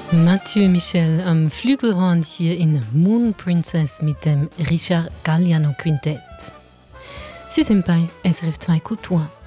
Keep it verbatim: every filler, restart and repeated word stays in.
Mathieu Michel am Flügelhorn hier in Moon Princess mit dem Richard Galliano Quintett. Sie sind bei S R F zwei Kultur.